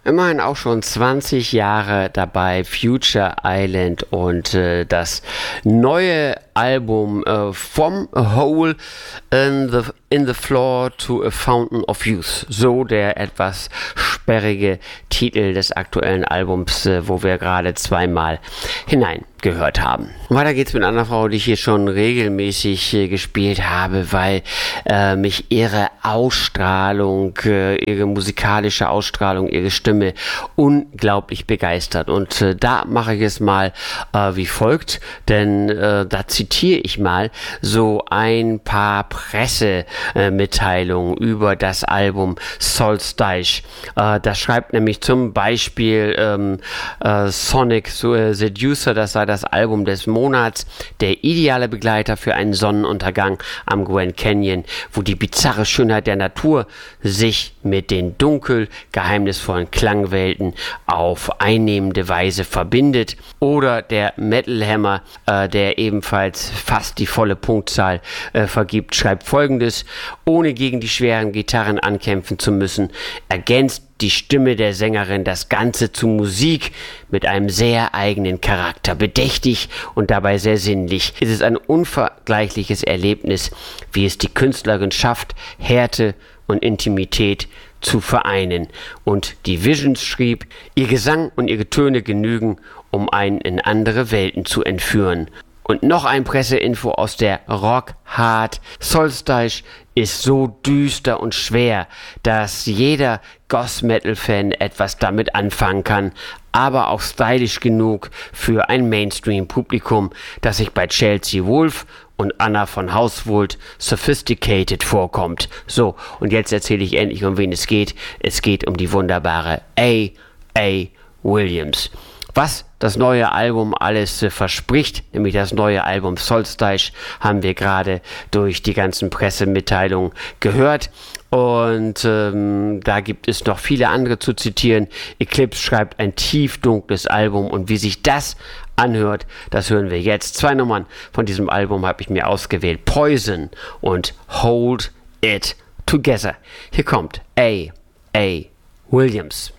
Immerhin auch schon 20 Jahre dabei, Future Island und das neue Album From a Hole in the Floor to a Fountain of Youth. So der etwas sperrige Titel des aktuellen Albums, wo wir gerade zweimal hineingehört haben. Weiter geht's mit einer Frau, die ich hier schon regelmäßig gespielt habe, weil mich ihre Ausstrahlung, ihre musikalische Ausstrahlung, ihre Stimme unglaublich begeistert. Und da mache ich es mal wie folgt, denn da zitiere ich mal so ein paar Pressemitteilungen über das Album Solstice. Das schreibt nämlich zum Beispiel Sonic Seducer, das sei das Album des Monats, der ideale Begleiter für einen Sonnenuntergang am Grand Canyon, wo die bizarre Schönheit der Natur sich mit den dunkel geheimnisvollen Klangwelten auf einnehmende Weise verbindet. Oder der Metal Hammer, der ebenfalls fast die volle Punktzahl vergibt, schreibt Folgendes: Ohne gegen die schweren Gitarren ankämpfen zu müssen, ergänzt die Stimme der Sängerin das Ganze zu Musik mit einem sehr eigenen Charakter. Bedächtig und dabei sehr sinnlich. Es ist ein unvergleichliches Erlebnis, wie es die Künstlerin schafft, Härte und Intimität zu vereinen. Und die Visions schrieb, ihr Gesang und ihre Töne genügen, um einen in andere Welten zu entführen. Und noch ein Presseinfo aus der Rock Hard. Solstice ist so düster und schwer, dass jeder Goth-Metal-Fan etwas damit anfangen kann, aber auch stylisch genug für ein Mainstream-Publikum, das sich bei Chelsea Wolfe und Anna von Household sophisticated vorkommt. So, und jetzt erzähle ich endlich, um wen es geht. Es geht um die wunderbare A. Williams. Was das neue Album alles verspricht, nämlich das neue Album Solstice, haben wir gerade durch die ganzen Pressemitteilungen gehört. Und da gibt es noch viele andere zu zitieren. Eclipse schreibt ein tiefdunkles Album, und wie sich das anhört, das hören wir jetzt. 2 Nummern von diesem Album habe ich mir ausgewählt: Poison und Hold It Together. Hier kommt A. Williams.